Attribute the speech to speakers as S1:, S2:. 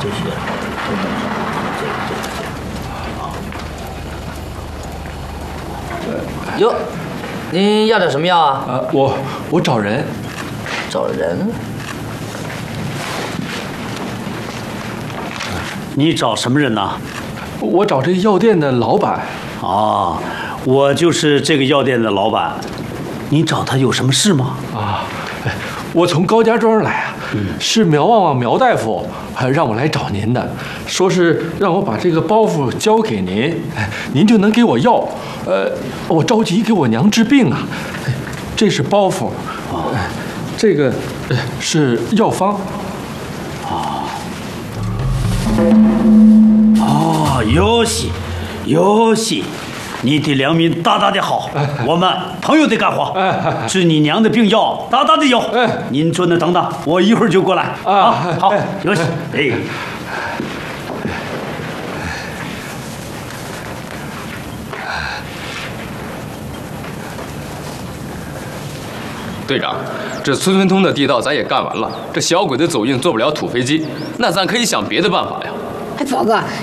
S1: 这些根本上这。哟，您要点什么药啊？
S2: 我找人。
S1: 找人？
S3: 你找什么人呢？
S2: 我找这药店的老板。
S3: 啊，我就是这个药店的老板。你找他有什么事吗？
S2: 啊，我从高家庄来啊，是苗旺旺苗大夫让我来找您的，说是让我把这个包袱交给您，您就能给我药。我着急给我娘治病啊。这是包袱，这个是药方。
S3: よしよし，你的良民大大的好，我们朋友的干活，治你娘的病药大大的有。您坐那等等，我一会儿就过来啊。好，よし，哎。
S4: 队长，这村村通的地道咱也干完了，这小鬼的走运做不了土飞机，那咱可以想别的办法呀。
S5: 哎，宝哥，